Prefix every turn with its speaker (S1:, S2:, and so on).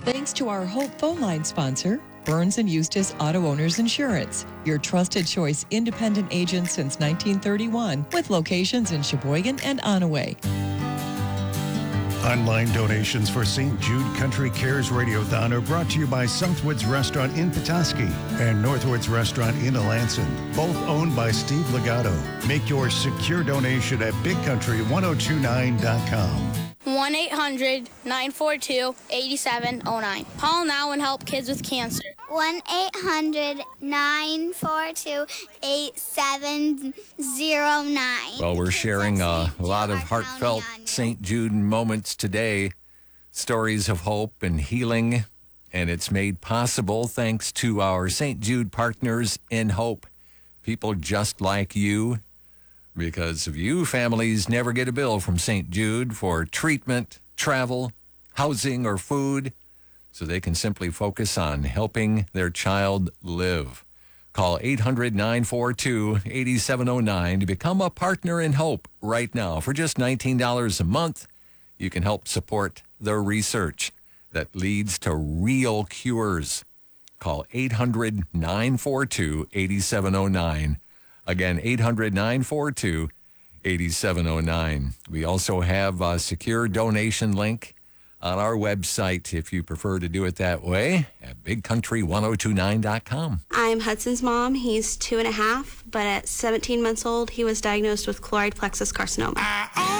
S1: Thanks to our Hope phone line sponsor, Burns and Eustace Auto Owners Insurance, your trusted choice independent agent since 1931 with locations in Sheboygan and Onaway.
S2: Online donations for St. Jude Country Cares Radiothon are brought to you by Southwoods Restaurant in Petoskey and Northwoods Restaurant in Alanson, both owned by Steve Legato. Make your secure donation at bigcountry1029.com.
S3: 1-800-942-8709. Call now and help kids with cancer.
S4: 1-800-942-8709.
S5: Well, we're sharing a lot of heartfelt St. Jude moments today, stories of hope and healing, and it's made possible thanks to our St. Jude partners in Hope, people just like you. Because of you, families never get a bill from St. Jude for treatment, travel, housing, or food, so they can simply focus on helping their child live. Call 800-942-8709 to become a partner in Hope right now. For just $19 a month, you can help support the research that leads to real cures. Call 800-942-8709. Again, 800-942-8709. We also have a secure donation link on our website if you prefer to do it that way at bigcountry1029.com.
S6: I'm Hudson's mom. He's 2.5, but at 17 months old, he was diagnosed with choroid plexus carcinoma.